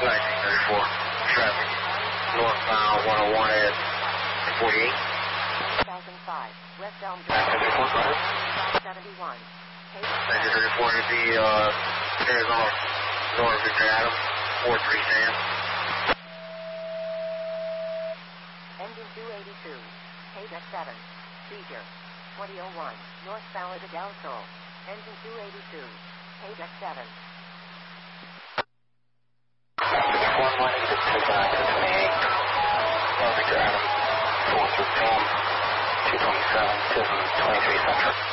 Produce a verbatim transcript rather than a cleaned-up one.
nineteen thirty-four, traffic, northbound one oh one at forty-eight. two thousand five, West Elm nineteen thirty-four, go ahead. seventy-one. nineteen thirty-four is the uh, Arizona, North Victor Adams, four three stand. Engine two eighty-two, Page at seven, seizure, twenty oh one, North Salida del Sol. Engine two eighty-two, Page at seven. one one eight six nine twenty-eight, North Victor Adams, four thirteen, two twenty-seven, twenty-three Central.